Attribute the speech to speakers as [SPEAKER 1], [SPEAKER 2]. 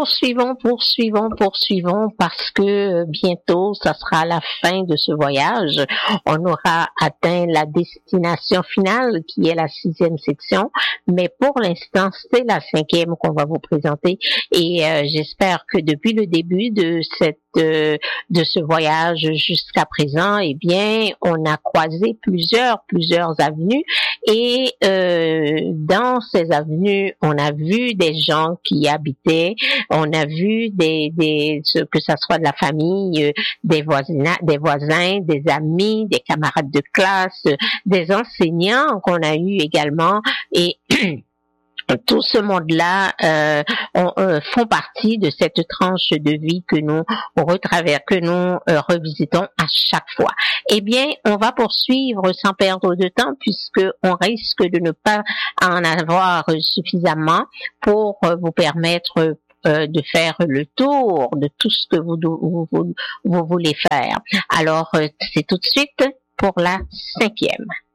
[SPEAKER 1] Poursuivons, parce que bientôt, ça sera la fin de ce voyage. On aura atteint la destination finale, qui est la 6e section, mais pour l'instant, c'est la 5e qu'on va vous présenter, et j'espère que depuis le début de ce voyage jusqu'à présent, eh bien, on a croisé plusieurs avenues, et dans ces avenues, on a vu des gens qui habitaient, on a vu que ça soit de la famille, des voisins, des amis, des camarades de classe, des enseignants qu'on a eu également, et tout ce monde-là font partie de cette tranche de vie que nous revisitons à chaque fois. Eh bien, on va poursuivre sans perdre de temps, puisque on risque de ne pas en avoir suffisamment pour vous permettre de faire le tour de tout ce que vous voulez faire. Alors, c'est tout de suite pour la 5e.